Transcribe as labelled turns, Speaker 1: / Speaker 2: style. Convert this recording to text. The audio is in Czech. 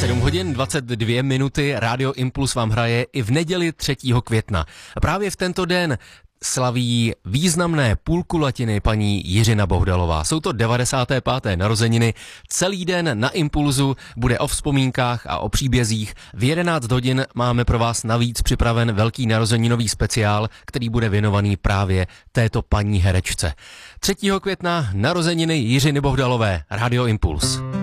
Speaker 1: 7 hodin 22 minuty, Rádio Impuls vám hraje i v neděli 3. května. Právě v tento den slaví významné půlkulatiny paní Jiřina Bohdalová. Jsou to 95. narozeniny. Celý den na Impulzu bude o vzpomínkách a o příbězích. V 11 hodin máme pro vás navíc připraven velký narozeninový speciál, který bude věnovaný právě této paní herečce. 3. května narozeniny Jiřiny Bohdalové, Rádio Impuls.